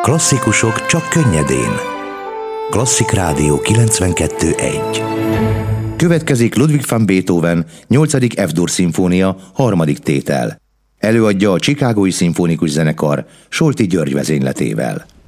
Klasszikusok csak könnyedén. Klasszik Rádió 92.1. Következik Ludwig van Beethoven 8. F-dur szimfónia 3. tétel. Előadja a Chicagói Szimfonikus Zenekar Solti György vezényletével.